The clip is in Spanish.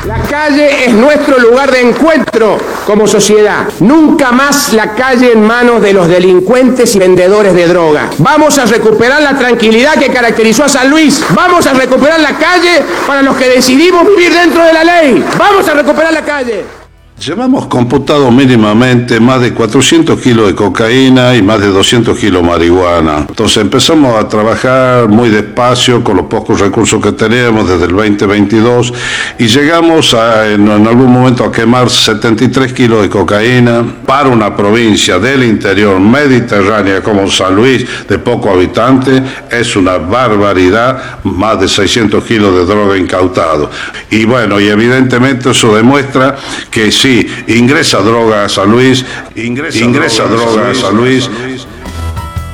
La calle es nuestro lugar de encuentro como sociedad. Nunca más la calle en manos de los delincuentes y vendedores de droga. Vamos a recuperar la tranquilidad que caracterizó a San Luis. Vamos a recuperar la calle para los que decidimos vivir dentro de la ley. Vamos a recuperar la calle. Llevamos computado mínimamente más de 400 kilos de cocaína y más de 200 kilos de marihuana. Entonces empezamos a trabajar muy despacio con los pocos recursos que tenemos desde el 2022 y llegamos en algún momento a quemar 73 kilos de cocaína para una provincia del interior mediterránea como San Luis, de pocos habitantes. Es una barbaridad, más de 600 kilos de droga incautado. Y bueno, y evidentemente eso demuestra que sí, ingresa droga a San Luis,